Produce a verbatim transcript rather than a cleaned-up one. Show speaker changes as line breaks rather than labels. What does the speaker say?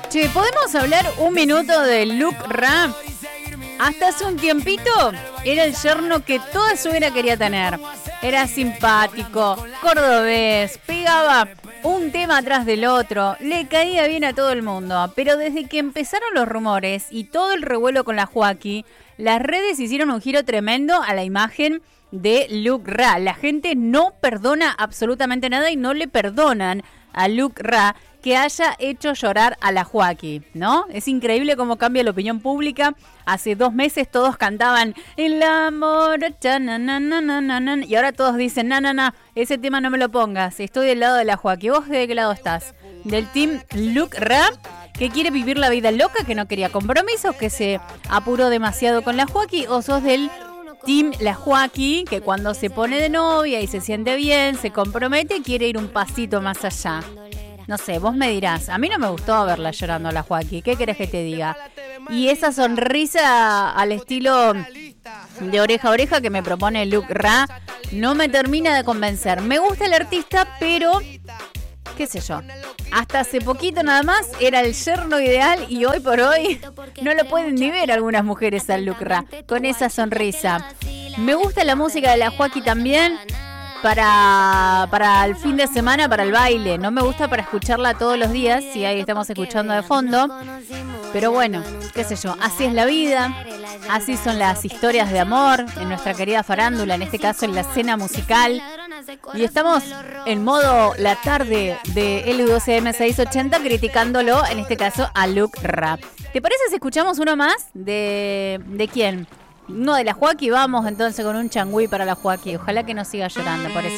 Che, ¿podemos hablar un minuto de Luke Ra? Hasta hace un tiempito era el yerno que toda su vida quería tener. Era simpático, cordobés, pegaba un tema atrás del otro, le caía bien a todo el mundo. Pero desde que empezaron los rumores y todo el revuelo con la Joaquí, las redes hicieron un giro tremendo a la imagen de Luke Ra. La gente no perdona absolutamente nada y no le perdonan a Luke Ra que haya hecho llorar a la Joaquí, ¿no? Es increíble cómo cambia la opinión pública. Hace dos meses todos cantaban el amor, cha, na, na, na, na, na, y ahora todos dicen, no, no, no, ese tema no me lo pongas, estoy del lado de la Joaquí. ¿Vos de qué lado estás? ¿Del team Luke Ra, que quiere vivir la vida loca, que no quería compromisos, que se apuró demasiado con la Joaquí, o sos del team la Joaquí, que cuando se pone de novia y se siente bien, se compromete, quiere ir un pasito más allá? No sé, vos me dirás. A mí no me gustó verla llorando a la Joaquí. ¿Qué querés que te diga? Y esa sonrisa al estilo de oreja a oreja que me propone Luke Ra no me termina de convencer. Me gusta el artista, pero qué sé yo. Hasta hace poquito nada más era el yerno ideal y hoy por hoy no lo pueden ni ver algunas mujeres al Luke Ra con esa sonrisa. Me gusta la música de la Joaquí también. Para, para el fin de semana, para el baile. No me gusta para escucharla todos los días, si ahí estamos escuchando de fondo. Pero bueno, qué sé yo, así es la vida, así son las historias de amor en nuestra querida farándula, en este caso en la escena musical. Y estamos en modo la tarde de L U C M seiscientos ochenta criticándolo, en este caso a Luke Ra. ¿Te parece si escuchamos uno más? ¿De, de quién? No, de la Joaquí. Vamos entonces con un changüí para la Joaquí. Ojalá que no siga llorando, pobrecito.